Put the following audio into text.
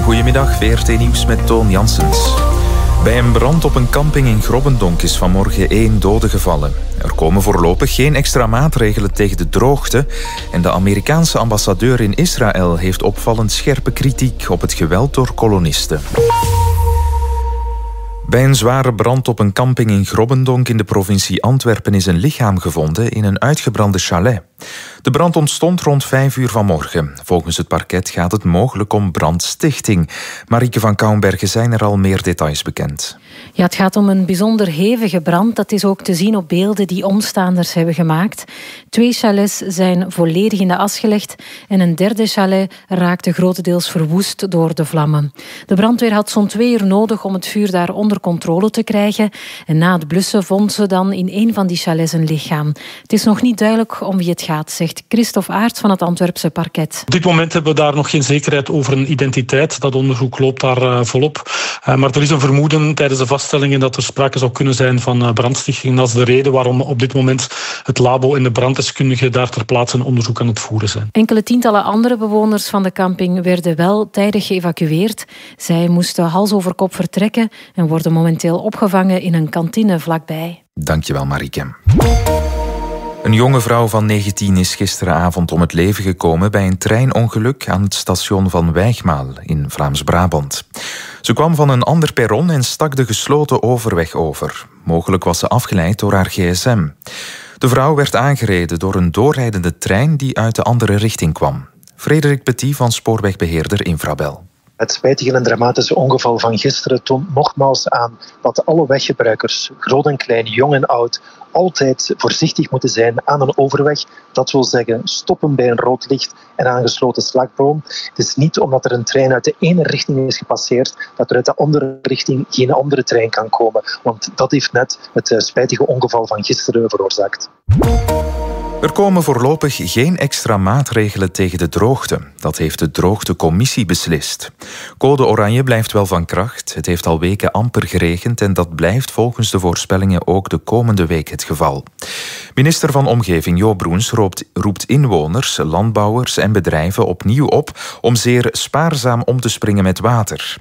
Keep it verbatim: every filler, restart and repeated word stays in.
Goedemiddag, V R T Nieuws met Toon Janssens. Bij een brand op een camping in Grobbendonk is vanmorgen één dode gevallen. Er komen voorlopig geen extra maatregelen tegen de droogte. En de Amerikaanse ambassadeur in Israël heeft opvallend scherpe kritiek op het geweld door kolonisten. Bij een zware brand op een camping in Grobbendonk in de provincie Antwerpen is een lichaam gevonden in een uitgebrande chalet. De brand ontstond rond vijf uur vanmorgen. Volgens het parket gaat het mogelijk om brandstichting. Marieke van Kouwenbergen, zijn er al meer details bekend? Ja, het gaat om een bijzonder hevige brand. Dat is ook te zien op beelden die omstaanders hebben gemaakt. Twee chalets zijn volledig in de as gelegd en een derde chalet raakte grotendeels verwoest door de vlammen. De brandweer had zo'n twee uur nodig om het vuur daar onder controle te krijgen. En na het blussen vond ze dan in een van die chalets een lichaam. Het is nog niet duidelijk om wie het gaat, zegt Christophe Aerts van het Antwerpse parket. Op dit moment hebben we daar nog geen zekerheid over een identiteit. Dat onderzoek loopt daar uh, volop. Uh, maar er is een vermoeden tijdens de vaststellingen dat er sprake zou kunnen zijn van uh, brandstichting. Dat is de reden waarom op dit moment het labo en de branddeskundigen daar ter plaatse een onderzoek aan het voeren zijn. Enkele tientallen andere bewoners van de camping werden wel tijdig geëvacueerd. Zij moesten hals over kop vertrekken en worden momenteel opgevangen in een kantine vlakbij. Dankjewel, Marieke. Een jonge vrouw van negentien is gisteravond om het leven gekomen bij een treinongeluk aan het station van Wijgmaal in Vlaams-Brabant. Ze kwam van een ander perron en stak de gesloten overweg over. Mogelijk was ze afgeleid door haar gsm. De vrouw werd aangereden door een doorrijdende trein die uit de andere richting kwam. Frederik Petit van spoorwegbeheerder Infrabel. Het spijtige en dramatische ongeval van gisteren toont nogmaals aan dat alle weggebruikers, groot en klein, jong en oud, altijd voorzichtig moeten zijn aan een overweg. Dat wil zeggen stoppen bij een rood licht en aan een gesloten slagboom. Het is niet omdat er een trein uit de ene richting is gepasseerd dat er uit de andere richting geen andere trein kan komen. Want dat heeft net het spijtige ongeval van gisteren veroorzaakt. Er komen voorlopig geen extra maatregelen tegen de droogte. Dat heeft de droogtecommissie beslist. Code oranje blijft wel van kracht. Het heeft al weken amper geregend en dat blijft volgens de voorspellingen ook de komende week het geval. Minister van Omgeving Jo Broens roept, roept inwoners, landbouwers en bedrijven opnieuw op om zeer spaarzaam om te springen met water.